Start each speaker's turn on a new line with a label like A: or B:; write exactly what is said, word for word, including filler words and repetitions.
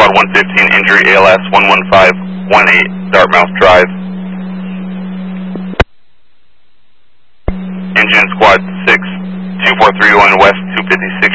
A: Squad one fifteen, injury A L S one one five one eight, Dartmouth Drive. Engine Squad six, two four three one West two fifty-six